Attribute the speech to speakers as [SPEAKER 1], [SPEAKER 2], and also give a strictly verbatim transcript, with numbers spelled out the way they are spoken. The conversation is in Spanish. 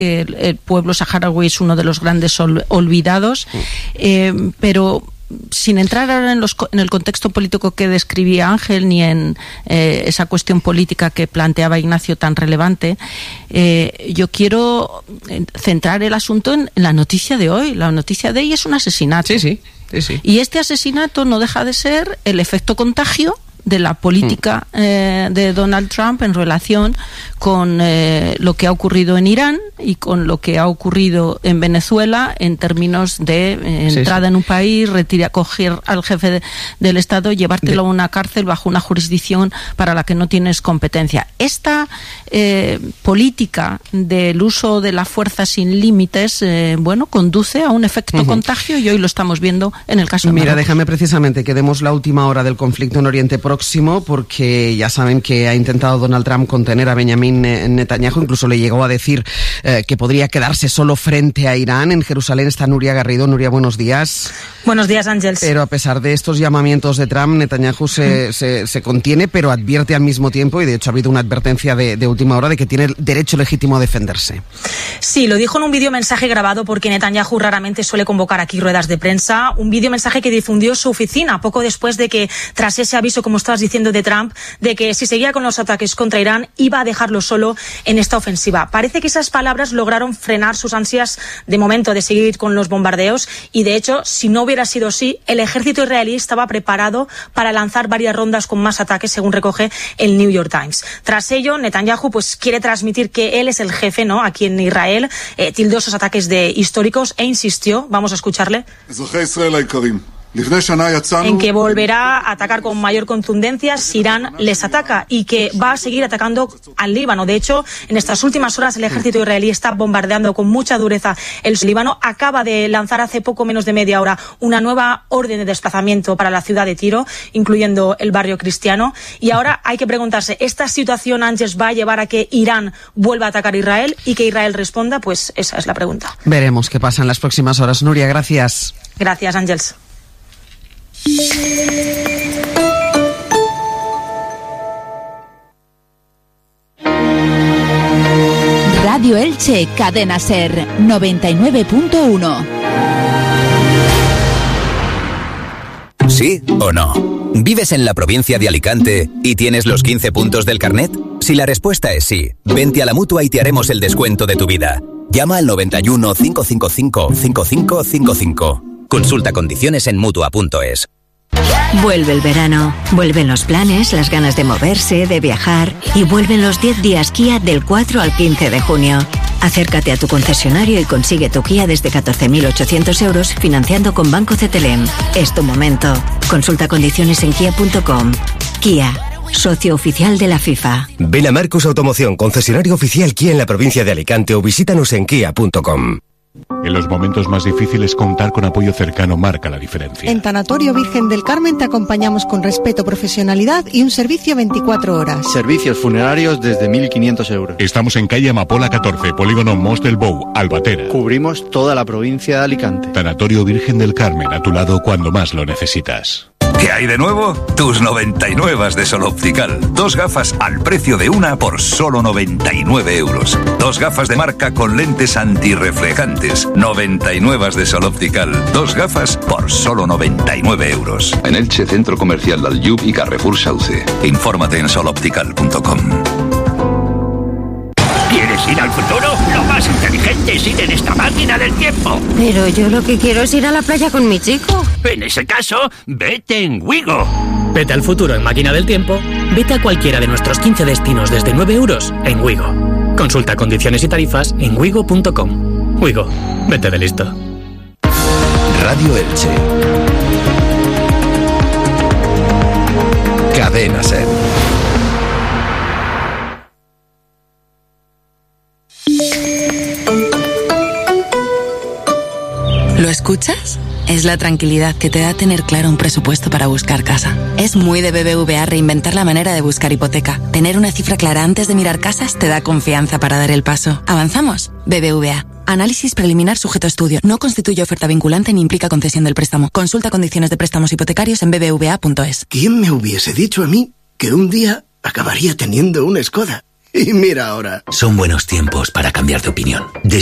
[SPEAKER 1] El, el pueblo saharaui es uno de los grandes ol, olvidados, eh, pero sin entrar ahora en, los, en el contexto político que describía Ángel, ni en eh, esa cuestión política que planteaba Ignacio tan relevante, eh, yo quiero centrar el asunto en, en la noticia de hoy. La noticia de hoy es un asesinato.
[SPEAKER 2] Sí, sí, sí, sí.
[SPEAKER 1] Y este asesinato no deja de ser el efecto contagio de la política eh, de Donald Trump en relación con eh, lo que ha ocurrido en Irán y con lo que ha ocurrido en Venezuela en términos de eh, entrada sí, sí. en un país, retira, coger al jefe de, del Estado, llevártelo de... a una cárcel bajo una jurisdicción para la que no tienes competencia. Esta eh, política del uso de la fuerza sin límites, eh, bueno, conduce a un efecto uh-huh. contagio, y hoy lo estamos viendo en el caso de
[SPEAKER 2] Mira,
[SPEAKER 1] Marruecos.
[SPEAKER 2] déjame precisamente que demos la última hora del conflicto en Oriente Próximo, porque ya saben que ha intentado Donald Trump contener a Benjamin Netanyahu, incluso le llegó a decir eh, que podría quedarse solo frente a Irán. En Jerusalén está Nuria Garrido. Nuria, buenos días.
[SPEAKER 3] Buenos días, Ángels.
[SPEAKER 2] Pero a pesar de estos llamamientos de Trump, Netanyahu se, mm. se, se contiene, pero advierte al mismo tiempo, y de hecho ha habido una advertencia de, de última hora, de que tiene derecho legítimo a defenderse.
[SPEAKER 3] Sí, lo dijo en un videomensaje grabado, porque Netanyahu raramente suele convocar aquí ruedas de prensa, un videomensaje que difundió su oficina poco después de que, tras ese aviso, como estabas diciendo, de Trump, de que si seguía con los ataques contra Irán iba a dejarlo solo en esta ofensiva. Parece que esas palabras lograron frenar sus ansias de momento de seguir con los bombardeos, y de hecho, si no hubiera sido así, el ejército israelí estaba preparado para lanzar varias rondas con más ataques, según recoge el New York Times. Tras ello, Netanyahu pues quiere transmitir que él es el jefe, ¿no?, aquí en Israel, eh, tildó esos ataques de históricos e insistió, vamos a escucharle, en que volverá a atacar con mayor contundencia si Irán les ataca, y que va a seguir atacando al Líbano. De hecho, en estas últimas horas el ejército israelí está bombardeando con mucha dureza el Líbano. Acaba de lanzar hace poco menos de media hora una nueva orden de desplazamiento para la ciudad de Tiro, incluyendo el barrio cristiano. Y ahora hay que preguntarse, ¿esta situación, Ángels, va a llevar a que Irán vuelva a atacar a Israel y que Israel responda? Pues esa es la pregunta.
[SPEAKER 2] Veremos qué pasa en las próximas horas. Nuria, gracias.
[SPEAKER 3] Gracias, Ángels.
[SPEAKER 4] Radio Elche, Cadena Ser, noventa y nueve punto uno.
[SPEAKER 5] ¿Sí o no? ¿Vives en la provincia de Alicante y tienes los quince puntos del carnet? Si la respuesta es sí, vente a la Mutua y te haremos el descuento de tu vida. Llama al noventa y uno, cinco cinco cinco, cinco cinco cinco cinco. Consulta condiciones en Mutua punto es.
[SPEAKER 6] Vuelve el verano, vuelven los planes, las ganas de moverse, de viajar, y vuelven los diez días Kia del cuatro al quince de junio. Acércate a tu concesionario y consigue tu Kia desde catorce mil ochocientos euros financiando con Banco Cetelem. Es tu momento. Consulta condiciones en kia punto com. Kia, socio oficial de la FIFA.
[SPEAKER 7] Ven a Marcus Automoción, concesionario oficial Kia en la provincia de Alicante, o visítanos en kia punto com.
[SPEAKER 8] En los momentos más difíciles, contar con apoyo cercano marca la diferencia.
[SPEAKER 9] En Tanatorio Virgen del Carmen te acompañamos con respeto, profesionalidad y un servicio veinticuatro horas.
[SPEAKER 10] Servicios funerarios desde mil quinientos euros.
[SPEAKER 8] Estamos en calle Amapola catorce, polígono Mos del Bou, Albatera.
[SPEAKER 10] Cubrimos toda la provincia de Alicante.
[SPEAKER 8] Tanatorio Virgen del Carmen, a tu lado cuando más lo necesitas.
[SPEAKER 11] ¿Qué hay de nuevo? Tus noventa y nueve de Sol Optical. Dos gafas al precio de una por solo noventa y nueve euros. Dos gafas de marca con lentes antirreflejantes. noventa y nueve de Sol Optical. Dos gafas por solo noventa y nueve euros.
[SPEAKER 12] En Elche, Centro Comercial Dalyub y Carrefour Sauce.
[SPEAKER 11] Infórmate en sol optical punto com.
[SPEAKER 13] ¿Quieres ir al futuro? Lo más inteligente es ir en esta máquina del tiempo.
[SPEAKER 14] Pero yo lo que quiero es ir a la playa con mi chico.
[SPEAKER 13] En ese caso, vete en Wigo.
[SPEAKER 15] Vete al futuro en Máquina del Tiempo. Vete a cualquiera de nuestros quince destinos desde nueve euros en Wigo. Consulta condiciones y tarifas en wigo punto com. Wigo, vete de listo.
[SPEAKER 7] Radio Elche. Cadena Ser.
[SPEAKER 16] ¿Lo escuchas? Es la tranquilidad que te da tener claro un presupuesto para buscar casa. Es muy de B B V A reinventar la manera de buscar hipoteca. Tener una cifra clara antes de mirar casas te da confianza para dar el paso. ¿Avanzamos? B B V A. Análisis preliminar sujeto a estudio. No constituye oferta vinculante ni implica concesión del préstamo. Consulta condiciones de préstamos hipotecarios en b b v a punto es.
[SPEAKER 17] ¿Quién me hubiese dicho a mí que un día acabaría teniendo una Skoda? Y mira ahora.
[SPEAKER 18] Son buenos tiempos para cambiar de opinión.